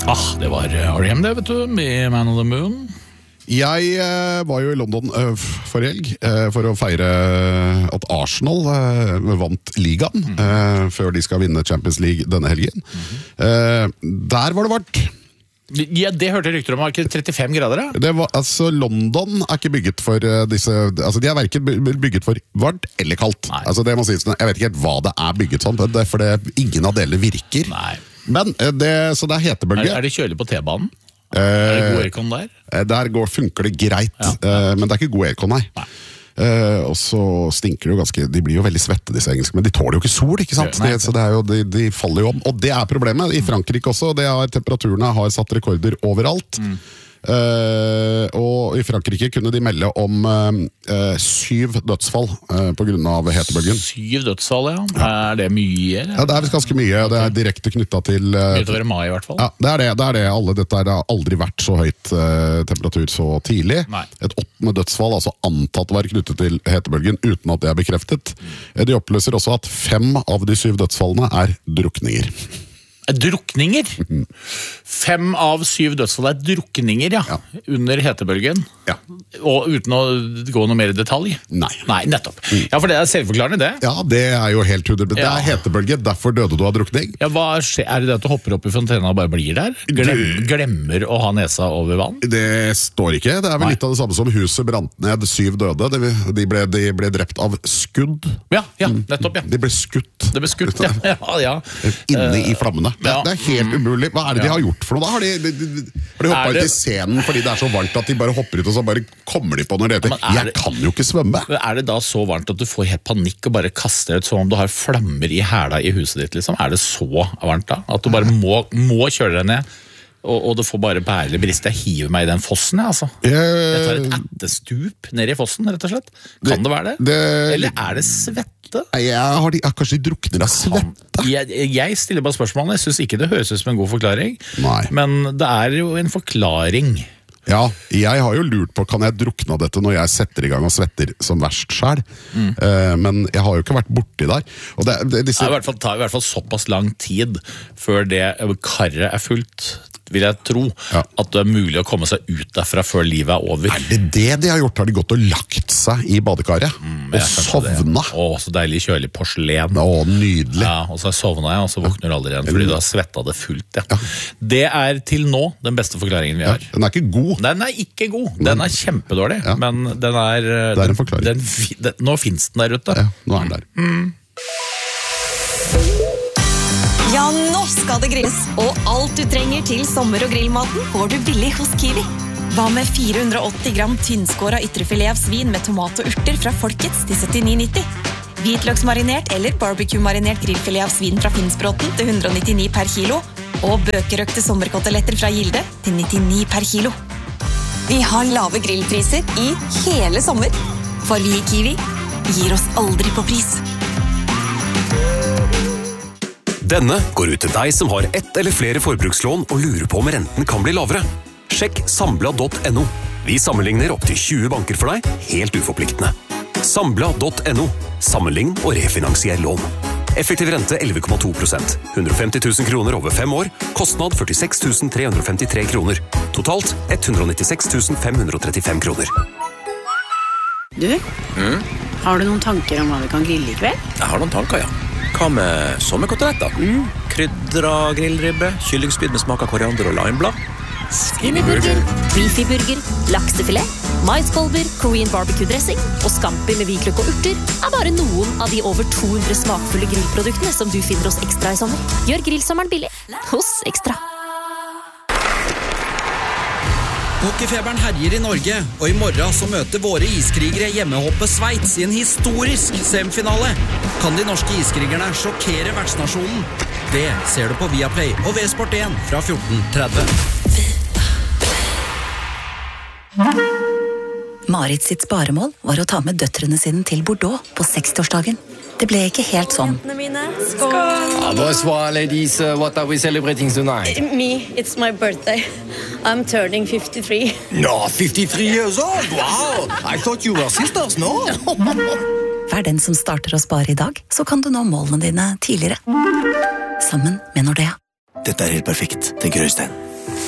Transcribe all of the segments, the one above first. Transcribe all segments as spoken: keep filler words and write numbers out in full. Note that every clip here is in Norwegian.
Ah, det var R E M det, vet du, med Man on the Moon. Jeg eh, var jo i London eh, for helg eh, for å feire at Arsenal eh, vant ligaen mm. eh, før de skal vinne Champions League denne helgen. Mm. Eh, der var det varmt. Ja, det hørte jeg rykter om, var ikke trettifem grader da? Det var, altså, London er ikke bygget for uh, disse, altså de er hverken bygget for varmt eller kaldt. Nei. Altså det må sies, jeg vet ikke helt hva det er bygget sånn, for det, ingen av delene virker. Nei. Men det, så det er hetebølge. Er, er det kjølig på T-banen? Uh, er det god aircon der? Der går, funker det greit, ja. uh, men det er ikke god aircon, nei. nei. Uh, og så stinker det jo ganske, de blir jo veldig svette disse engelske, men de tåler jo ikke sol, ikke sant? De, så det er jo, de, de faller jo om, og det er problemet i Frankrike også, det er, temperaturene har satt rekorder overalt. Mm. Uh, og i Frankrike kunne de melde om uh, syv dødsfall uh, på grunn av hetebølgen. Syv dødsfall, ja. Er det mye? Eller? Ja, det er ganske mye. Det er direkte knyttet til uh, mye til å være mai i hvert fall. Ja, det er det. det, er det. Alle, dette er, det har aldri vært så høyt uh, temperatur så tidlig. Nei. Et åttende dødsfall, altså antatt var knyttet til hetebølgen, uten at det er bekreftet. Mm. De oppløser også at fem av de syv dødsfallene er drukninger. Drukninger? Fem av syv dødsfall er drukninger, ja, ja. Under hetebølgen. Ja. Og uten å gå noe mer i detalj? Nei. Nei, nettopp. Mm. Ja, for det er selvforklarende det. Ja, det er jo helt hundre. Det ja. er hetebølge, derfor døde du av drukning. Ja, hva skjer? Er det det at du hopper opp i fontena og bare blir der? Glem, glemmer å ha nesa over vann? Det står ikke. Det er vel Nei. litt av det samme som huset brant ned, syv døde. De ble, de ble drept av skudd. Ja, ja, nettopp, ja. De ble skutt. Det ble skutt, ja. ja, ja. Inne i flammene. Det, ja. det er helt umulig. Hva er det ja. de har gjort for noe da? Har de, de, de, har de hoppet ut i scenen fordi det er så varmt at de bare hopper ut og så bare kommer de på når det heter ja, jeg kan jo ikke svømme. Er det da så varmt at du får helt panikk og bare kaster ut som om du har flammer i hæla i huset ditt liksom? Er det så varmt da? At du bare må, må kjøre deg ned og, og du får bare bærelig brist. Jeg hiver meg i den fossen, jeg, altså. Jeg, jeg tar et etterstup ned i fossen, rett og slett. Kan det, det være det? det? Eller er det svette? Jeg har de, jeg, kanskje de drukner av svette? Jeg, jeg stiller bare spørsmålene. Jeg synes ikke det høres ut som en god forklaring. Nei. Men det er jo en forklaring. Ja, jeg har jo lurt på, kan jeg drukne av dette når jeg setter i gang og svetter som verst selv? Mm. Uh, men jeg har jo ikke vært borti der. Og det, det, disse... det i hvert fall, tar i hvert fall såpass lang tid før det karret er fullt, vil jeg tro, ja. At det er mulig å komme seg ut derfra før livet er over. Er det det de har gjort? Har de gått og lagt seg i badekaret? Mm, og sovna? Å, så deilig kjølig porselen. Å, nydelig. Ja, og så sovna jeg, og så våkner du aldri igjen, fordi du har svettet det fullt. Ja. Ja. Det er til nå den beste forklaringen vi har. Ja, den er ikke god. Den er ikke god. Den er kjempedårlig, ja. Men den er... Det er en forklaring. Den, den, nå finnes den der ute. Ja, nå er den der. Mm. Ja, nå skal det grilles, og alt du trenger til sommer- og grillmaten får du billig hos Kiwi. Hva med fire hundre og åtti gram tynnskåret ytrefilet av svin med tomat og urter fra Folkets til syttini nitti? Hvitløksmarinert eller barbecue-marinert grillfilet av svin fra Finnsbråten til hundre og nittini per kilo, og bøkerøkte sommerkoteletter fra Gilde til nittini per kilo. Vi har lave grillpriser i hele sommer, for vi i Kiwi gir oss aldri på pris. Denne går ut til deg som har ett eller flere forbrukslån og lurer på om renten kan bli lavere. Sjekk sambla punktum no. Vi sammenligner opp til tjue banker for deg, helt uforpliktende. sambla punktum no. Sammenlign og refinansier lån. Effektiv rente elleve komma to prosent. hundre og femti tusen kroner over fem år. Kostnad førtiseks tusen tre hundre og femtitre kroner. Totalt ett hundre og nittiseks tusen fem hundre og trettifem kroner. Du, mm? Har du noen tanker om hva vi kan grille i kveld? Jeg har noen tanker, ja. Hva med sommerkoteletter? Mm. Krydra grillribbe, kyllingspyd med smak av koriander og limeblad. Skinnyburger, beefyburger, laksefilet, maiskolber, Korean barbecue-dressing og scampi med hvitløk og urter er bare noen av de over to hundre smakfulle grillproduktene som du finner hos Ekstra i sommer. Gjør grillsommeren billig hos Ekstra. Hockeyfeberen herjer i Norge, og i morgen så møter våre iskrigere hjemmehoppet Sveits i en historisk semifinale. Kan de norske iskrigerne sjokkere vertsnasjonen? Det ser du på Viaplay og V Sport en fra fjorten tretti. Marit sitt sparemål var å ta med døtrene sine til Bordeaux på sekstiårsdagen. Det ble ikke helt sånn. Skål! Ah, bonsoir, ladies. Uh, what are we celebrating tonight? Me, it's my birthday. I'm turning fifty-three. No, fifty-three years old? Wow! I thought you were sisters, no? Vær den som starter å spare i dag, så kan du nå målene dine tidligere. Sammen med Nordea. Dette er helt perfekt, tenker Øystein.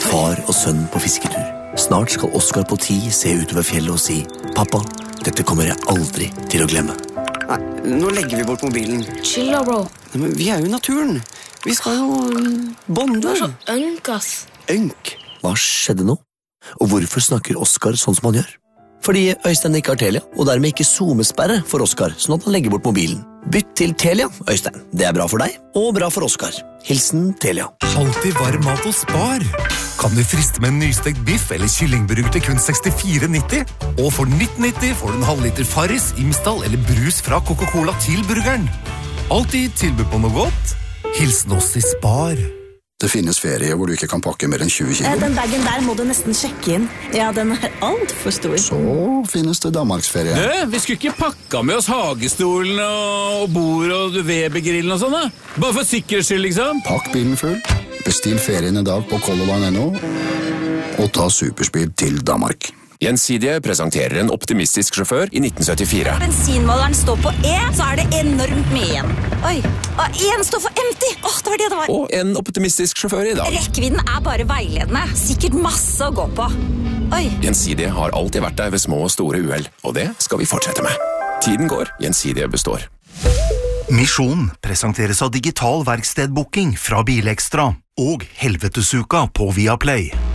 Far og sønn på fisketur. Snart skal Oskar på ti se utover fjellet og si «Pappa, dette kommer jeg aldri til å glemme». Nei, nå legger vi bort mobilen. Chill da, bro. Nei, men vi er jo i naturen. Vi skal jo bonde. Du er så ønk, ass. Ønk? Hva skjedde nå? Og hvorfor snakker Oskar sånn som han gjør? Fordi Øystein ikke har Telia, og dermed ikke zoomesperre for Oskar, sånn at han legger bort mobilen. Bytt til Telia, Øystein. Det er bra for deg, og bra for Oskar. Hilsen Telia. Alltid varm mat hos Spar. Kan du friste med en nystekt biff eller kyllingburger til kun sekstifire nitti? Og for nitten nitti får du en halvliter Farris, Imsdal eller brus fra Coca-Cola til burgeren. Alltid tilbud på noe godt. Hilsen oss i Spar. Det finnes ferie hvor du ikke kan pakke mer enn tjue kilo. Den bagen der må du nesten sjekke inn. Ja, den er alt for stor. Så finnes det Danmarksferie. Du, vi skulle ikke pakka med oss hagestolen og bord og Weber-grillen og sånn, da? Bare for sikkerhets skyld, liksom. Pakk bilen full. Bestill ferien i dag på colorline punktum no og ta superspeed til Danmark. Gjensidige presenterer en optimistisk sjåfør i nitten syttifire. Bensinmåleren står på E, så er det enormt mye igjen. Oi, og en står for empty. Åh, det var det det var. Og en optimistisk sjåfør i dag. Rekkevidden er bare veiledende. Sikkert masse å gå på. Oi. Gjensidige har alltid vært der ved små og store uheld, og det skal vi fortsette med. Tiden går, Gjensidige består. Misjon presenteres av digital verkstedbooking fra Bilekstra og Helvetesuka på Viaplay.